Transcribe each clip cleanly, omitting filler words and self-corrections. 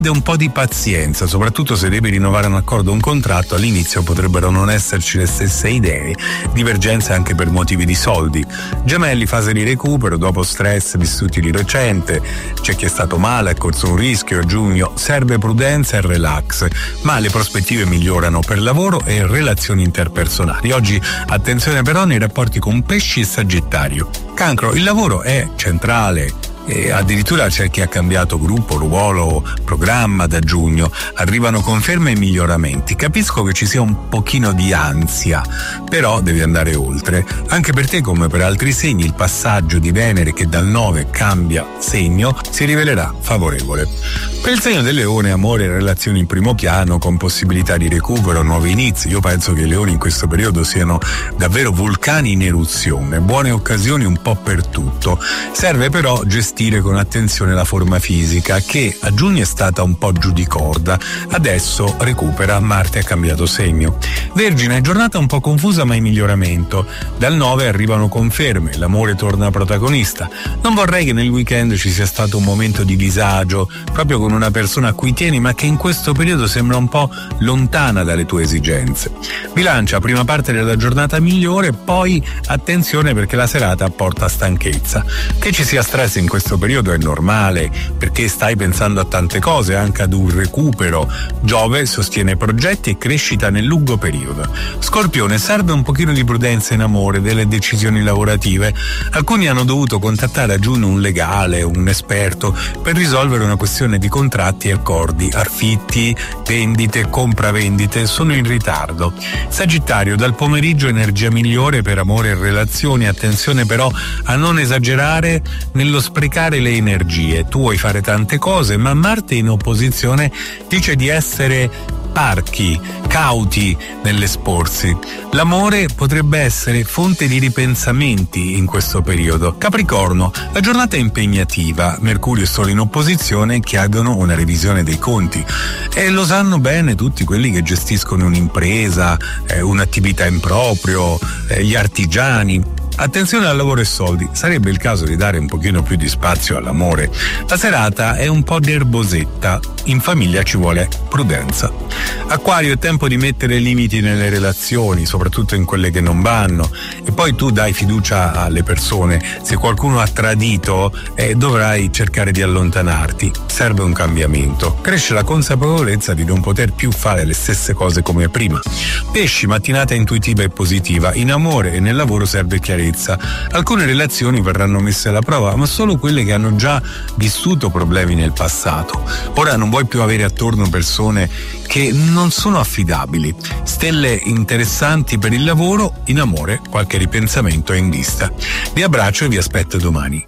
un po' di pazienza, soprattutto se devi rinnovare un accordo o un contratto. All'inizio potrebbero non esserci le stesse idee, divergenze anche per motivi di soldi. Gemelli, fase di recupero dopo stress vissuti di recente, c'è chi è stato male, è corso un rischio. A giugno serve prudenza e relax, ma le prospettive migliorano per lavoro e relazioni interpersonali. Oggi attenzione però nei rapporti con Pesci e Sagittario. Cancro, il lavoro è centrale. E addirittura c'è chi ha cambiato gruppo, ruolo, programma da giugno. Arrivano conferme e miglioramenti. Capisco che ci sia un pochino di ansia, però devi andare oltre. Anche per te, come per altri segni, il passaggio di Venere che dal 9 cambia segno si rivelerà favorevole. Per il segno del Leone, amore e relazioni in primo piano, con possibilità di recupero, nuovi inizi. Io penso che i leoni in questo periodo siano davvero vulcani in eruzione, buone occasioni un po' per tutto. Serve però gestire con attenzione la forma fisica, che a giugno è stata un po' giù di corda, adesso recupera. Marte ha cambiato segno. Vergine, giornata un po' confusa ma in miglioramento. Dal 9 arrivano conferme, l'amore torna protagonista. Non vorrei che nel weekend ci sia stato un momento di disagio, proprio con una persona a cui tieni ma che in questo periodo sembra un po' lontana dalle tue esigenze. Bilancia, prima parte della giornata migliore, poi attenzione perché la serata porta stanchezza. Che ci sia stress in questo periodo è normale, perché stai pensando a tante cose, anche ad un recupero. Giove sostiene progetti e crescita nel lungo periodo. Scorpione, serve un pochino di prudenza in amore, delle decisioni lavorative. Alcuni hanno dovuto contattare a giugno un legale, un esperto, per risolvere una questione di contratti e accordi. Affitti, vendite, compravendite sono in ritardo. Sagittario, dal pomeriggio energia migliore per amore e relazioni. Attenzione però a non esagerare nello sprecare le energie. Tu vuoi fare tante cose, ma Marte in opposizione dice di essere parchi, cauti nell'esporsi. L'amore potrebbe essere fonte di ripensamenti in questo periodo. Capricorno, la giornata è impegnativa, Mercurio e Sole in opposizione chiedono una revisione dei conti e lo sanno bene tutti quelli che gestiscono un'impresa, un'attività in proprio, gli artigiani. Attenzione al lavoro e soldi, sarebbe il caso di dare un pochino più di spazio all'amore. La serata è un po' nerbosetta, in famiglia ci vuole prudenza. Acquario, è tempo di mettere limiti nelle relazioni, soprattutto in quelle che non vanno, e poi tu dai fiducia alle persone. Se qualcuno ha tradito, dovrai cercare di allontanarti. Serve un cambiamento. Cresce la consapevolezza di non poter più fare le stesse cose come prima. Pesci, mattinata intuitiva e positiva. In amore e nel lavoro serve chiarezza. Alcune relazioni verranno messe alla prova, ma solo quelle che hanno già vissuto problemi nel passato. Ora non vuoi più avere attorno persone che non sono affidabili. Stelle interessanti per il lavoro, in amore qualche ripensamento è in vista. Vi abbraccio e vi aspetto domani.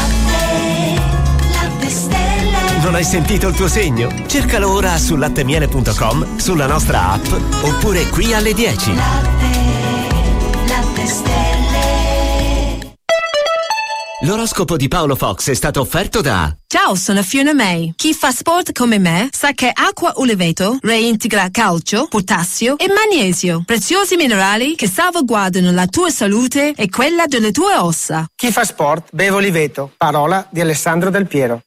Non hai sentito il tuo segno? Cercalo ora su lattemiele.com, sulla nostra app oppure qui alle 10. Latte Stelle. L'oroscopo di Paolo Fox è stato offerto da... Ciao, sono Fiona May. Chi fa sport come me sa che acqua Uleveto reintegra calcio, potassio e magnesio, preziosi minerali che salvaguardano la tua salute e quella delle tue ossa. Chi fa sport beve Oliveto, parola di Alessandro Del Piero.